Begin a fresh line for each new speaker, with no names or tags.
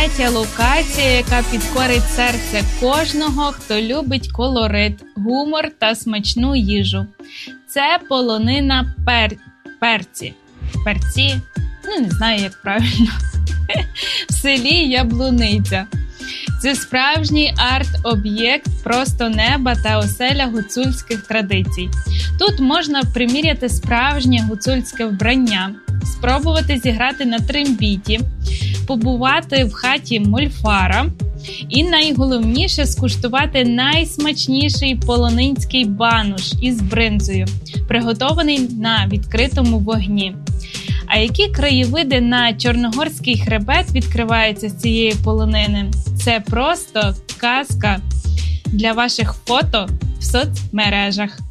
третя локація, яка підкорить серце кожного, хто любить колорит, гумор та смачну їжу. Це полонина Перці. Не знаю, як правильно. В селі Яблуниця. Це справжній арт-об'єкт просто неба та оселя гуцульських традицій. Тут можна приміряти справжнє гуцульське вбрання, спробувати зіграти на трембіті, побувати в хаті мольфара і найголовніше скуштувати найсмачніший полонинський банош із бринзою, приготований на відкритому вогні. А які краєвиди на Чорногорський хребет відкриваються з цієї полонини? Це просто казка для ваших фото в соцмережах.